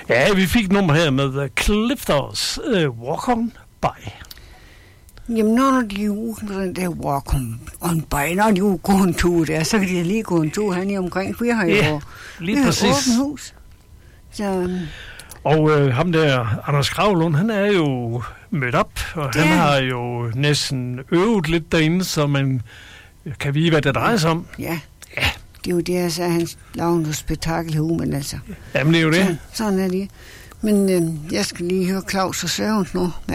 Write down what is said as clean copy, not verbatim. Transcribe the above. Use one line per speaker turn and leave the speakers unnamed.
Ja, vi fik nummer her med Clifters Walk On By.
Jamen, når de er ude på den der Walk On By, når de er ude gå en tur der, så kan de lige gå en tur hen i omkring. Vi har jo
lige præcis.
Åbent hus. Så...
Og ham der, Anders Gravlund, han er jo mødt op, og han har jo næsten øvet lidt derinde, så man kan vide, hvad det drejer sig om.
Ja. Det er jo det, jeg sagde, han lavede noget spektakel men altså.
Jamen, det er jo det.
Sådan er det. Men jeg skal lige høre Claus og Søvns nu.